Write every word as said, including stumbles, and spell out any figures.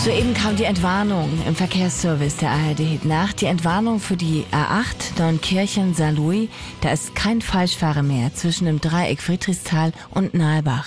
Soeben kam die Entwarnung im Verkehrsservice der A R D nach. Die Entwarnung für die A acht Neunkirchen-Saarlouis. Da ist kein Falschfahrer mehr zwischen dem Dreieck Friedrichsthal und Nalbach.